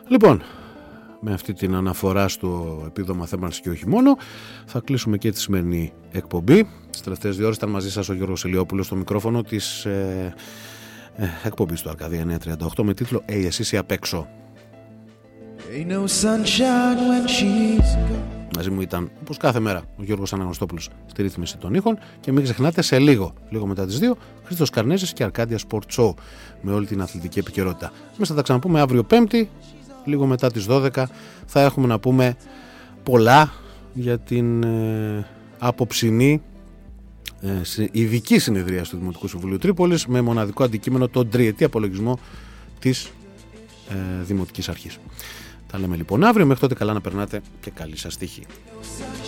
Λοιπόν, με αυτή την αναφορά στο επίδομα θέρμανσης και όχι μόνο, θα κλείσουμε και τη σημερινή εκπομπή. Στις τελευταίες 2 ώρες ήταν μαζί σας ο Γιώργος Ηλιόπουλος στο μικρόφωνο της εκπομπής του Αρκαδία 938 με τίτλο εσύ είσαι απ' έξω. Μαζί μου ήταν, όπως κάθε μέρα, ο Γιώργος Αναγνωστόπουλος στη ρύθμιση των ήχων και μην ξεχνάτε σε λίγο μετά τις 2, Χρήστος Καρνέζης και Αρκάντια Sport Show με όλη την αθλητική επικαιρότητα. Εμείς θα τα ξαναπούμε αύριο Πέμπτη, λίγο μετά τις 12, θα έχουμε να πούμε πολλά για την απόψινή ειδική συνεδρία του Δημοτικού Συμβουλίου Τρίπολης με μοναδικό αντικείμενο τον τριετή απολογισμό της Δημοτικής Αρχής. Τα λέμε λοιπόν αύριο, μέχρι τότε καλά να περνάτε και καλή σας τύχη.